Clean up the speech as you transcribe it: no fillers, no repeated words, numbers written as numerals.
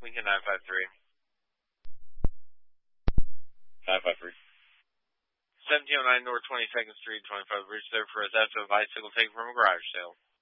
Lincoln 953. 953. 1709 North 22nd Street, 25 Bridge there for a theft of a bicycle taken from a garage sale.